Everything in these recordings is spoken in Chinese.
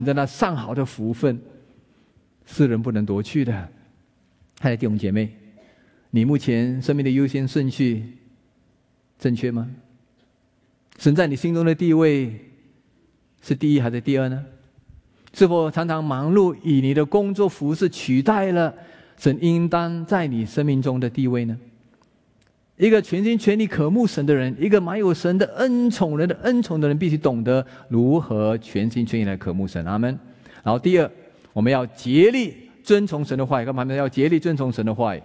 的那上好的福分，是人不能夺去的。亲爱的弟兄姐妹，你目前生命的优先顺序正确吗？神在你心中的地位是第一还是第二呢？是否常常忙碌以你的工作服事取代了神应当在你生命中的地位呢？一个全心全力渴慕神的人，一个满有神的恩宠人的恩宠的人，必须懂得如何全心全意来渴慕神。阿们。然后第二，我们要竭力遵从神的话语。干嘛呢？要竭力遵从神的话语。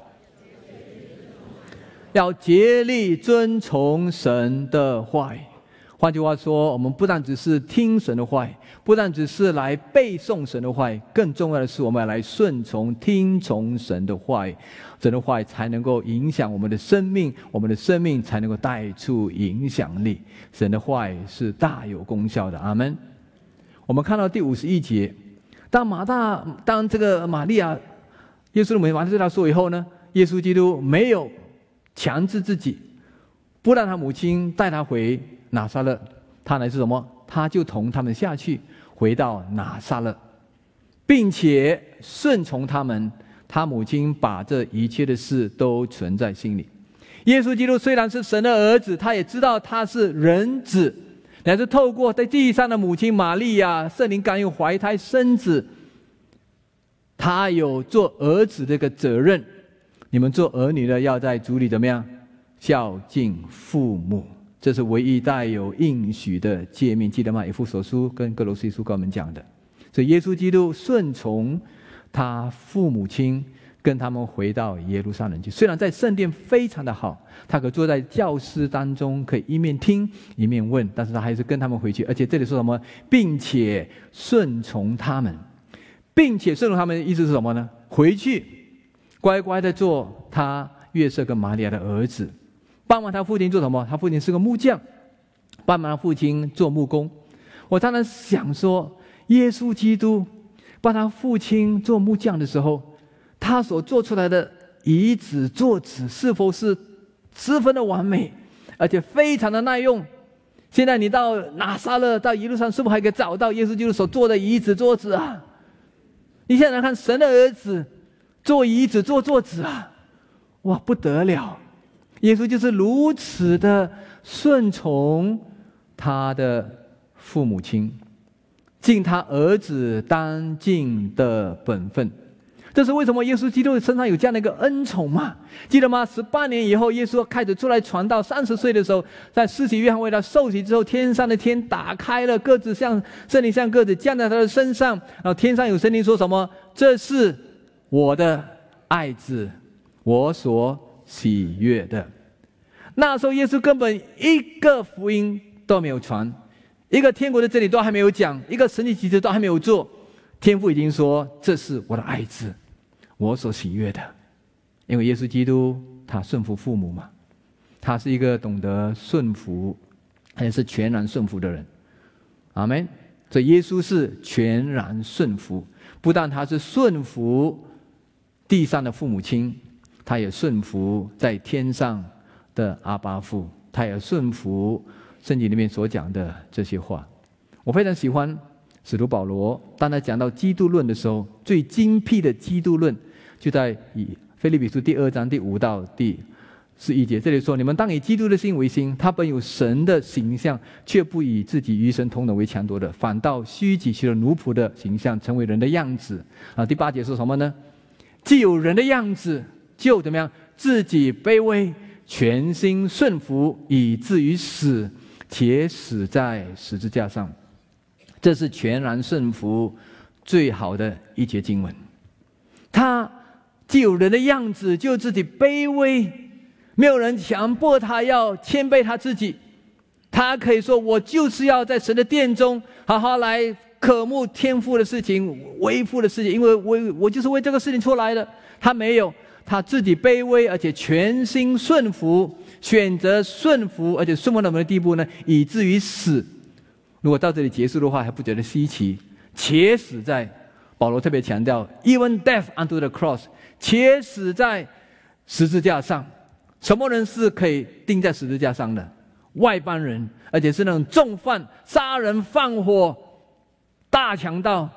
要竭力遵从神的话语。换句话说，我们不但只是听神的话语，不但只是来背诵神的话语，更重要的是我们要来顺从听从神的话语。神的话语才能够影响我们的生命，我们的生命才能够带出影响力。神的话语是大有功效的。阿们。我们看到第51节，当这个玛利亚，耶稣的母亲玛利亚对他说以后呢，耶稣基督没有强制自己，不让他母亲带他回拿撒勒，他乃是什么？他就同他们下去，回到拿撒勒，并且顺从他们。他母亲把这一切的事都存在心里。耶稣基督虽然是神的儿子，他也知道他是人子，乃是透过在地上的母亲玛利亚，圣灵感应怀胎生子，他有做儿子这个责任。你们做儿女的要在主里怎么样？孝敬父母，这是唯一带有应许的诫命，记得吗？以弗所书跟哥罗西书跟我们讲的。所以耶稣基督顺从他父母亲，跟他们回到耶路撒冷去。虽然在圣殿非常的好，他可坐在教室当中，可以一面听一面问，但是他还是跟他们回去。而且这里说什么？并且顺从他们，并且顺从他们的意思是什么呢？回去乖乖的做他约瑟跟玛利亚的儿子，帮忙他父亲做什么？他父亲是个木匠，帮忙他父亲做木工。我当然想说，耶稣基督帮他父亲做木匠的时候，他所做出来的椅子座子是否是十分的完美，而且非常的耐用？现在你到拿撒勒到耶路撒冷，是否还可以找到耶稣基督所做的椅子桌子啊？你现在看神的儿子做椅子做桌子啊，哇，不得了！耶稣就是如此的顺从他的父母亲，尽他儿子当尽的本分。这是为什么耶稣基督身上有这样的一个恩宠嘛？记得吗？18年以后，耶稣开始出来传道，30岁的时候，在施洗约翰为他受洗之后，天上的天打开了，鸽子像圣灵像鸽子降在他的身上，然后天上有声音说什么？这是我的爱子，我所喜悦的。那时候耶稣根本一个福音都没有传，一个天国的真理都还没有讲，一个神迹奇事都还没有做，天父已经说这是我的爱子，我所喜悦的。因为耶稣基督他顺服父母嘛，他是一个懂得顺服，也是全然顺服的人。阿们。所以耶稣是全然顺服，不但他是顺服地上的父母亲，他也顺服在天上的阿爸父，他也顺服圣经里面所讲的这些话。我非常喜欢使徒保罗，当他讲到基督论的时候，最精辟的基督论就在腓立比书第2章第5到第11节。这里说：你们当以基督的心为心，他本有神的形象，却不以自己与神同等为强夺的，反倒虚己，取了奴仆的形象，成为人的样子。第8节说什么呢？既有人的样子，就怎么样？自己卑微，全心顺服，以至于死，且死在十字架上。这是全然顺服最好的一节经文。他既有人的样子，就自己卑微，没有人强迫他要谦卑他自己，他可以说我就是要在神的殿中好好来渴慕天父的事情，为父的事情，因为我就是为这个事情出来的。他没有，他自己卑微，而且全心顺服，选择顺服，而且顺服到什么地步呢？以至于死。如果到这里结束的话，还不觉得稀奇。且死在，保罗特别强调 even death unto the cross， 且死在十字架上。什么人是可以钉在十字架上的？外邦人，而且是那种重犯、杀人放火， 大强盗